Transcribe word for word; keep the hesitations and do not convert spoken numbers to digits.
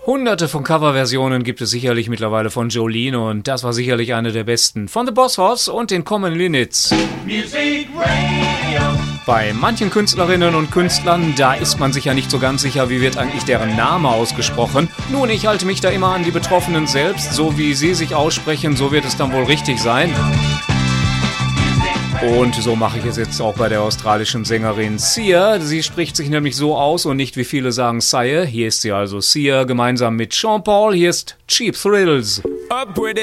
Hunderte von Coverversionen gibt es sicherlich mittlerweile von Jolene und das war sicherlich eine der besten. Von The Boss Hoss und den Common Linnets. Music Radio. Bei manchen Künstlerinnen und Künstlern, da ist man sich ja nicht so ganz sicher, wie wird eigentlich deren Name ausgesprochen. Nun, ich halte mich da immer an die Betroffenen selbst. So wie sie sich aussprechen, so wird es dann wohl richtig sein. Und so mache ich es jetzt auch bei der australischen Sängerin Sia. Sie spricht sich nämlich so aus und nicht wie viele sagen Sia. Hier ist sie also Sia gemeinsam mit Sean Paul. Hier ist Cheap Thrills.